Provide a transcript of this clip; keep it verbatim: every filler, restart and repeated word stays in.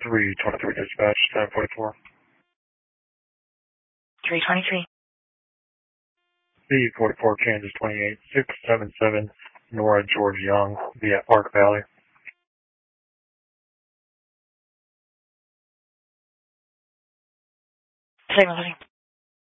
three twenty-three dispatch, ten forty-four. three twenty-three. B forty-four Kansas twenty-eight, six seven seven, Nora George Young, be at Park Valley. Same,